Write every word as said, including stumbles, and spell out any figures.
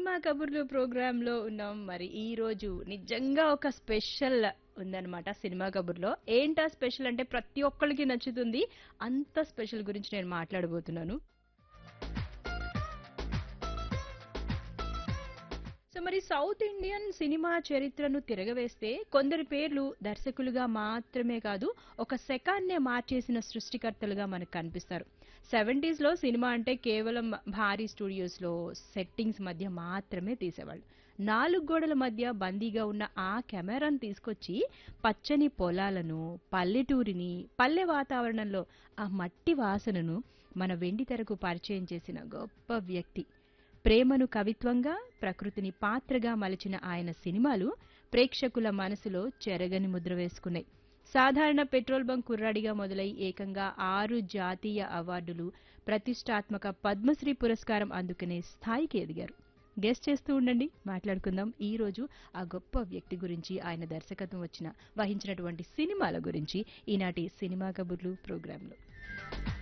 Cinema కబుర్లు ప్రోగ్రాంలో ఉన్నాం. మరి ఈ రోజు నిజంగా ఒక స్పెషల్ ఉందన్నమాట సినిమా కబుర్లో. ఏంటా స్పెషల్ అంటే ప్రతి ఒక్కళ్ళకి నచ్చుతుంది. అంత స్పెషల్ గురించి నేను మాట్లాడబోతున్నాను. సో మరి సౌత్ ఇండియన్ సినిమా చరిత్రను తిరగవేస్తే కొందరి పేర్లు దర్శకులుగా మాత్రమే కాదు, ఒక శకాన్నే మార్చేసిన సృష్టికర్తలుగా మనకు కనిపిస్తారు. సెవెంటీస్ లో సినిమా అంటే కేవలం భారీ స్టూడియోస్ లో సెట్టింగ్స్ మధ్య మాత్రమే తీసేవాళ్ళు. నాలుగు గోడల మధ్య బందీగా ఉన్న ఆ కెమెరాను తీసుకొచ్చి పచ్చని పొలాలను, పల్లెటూరిని, పల్లె వాతావరణంలో ఆ మట్టి వాసనను మన వెండి తెరకు పరిచయం చేసిన గొప్ప వ్యక్తి. ప్రేమను కవిత్వంగా, ప్రకృతిని పాత్రగా మలచిన ఆయన సినిమాలు ప్రేక్షకుల మనసులో చెరగని ముద్ర వేసుకున్నాయి. సాధారణ పెట్రోల్ బంక్ కుర్రాడిగా మొదలై ఏకంగా ఆరు జాతీయ అవార్డులు, ప్రతిష్టాత్మక పద్మశ్రీ పురస్కారం అందుకునే స్థాయికి ఎదిగారు. గెస్ట్ చేస్తూ ఉండండి, మాట్లాడుకుందాం ఈ రోజు ఆ గొప్ప వ్యక్తి గురించి, ఆయన దర్శకత్వం వచ్చిన వహించినటువంటి సినిమాల గురించి ఈనాటి సినిమా కబుర్లు ప్రోగ్రాంలో.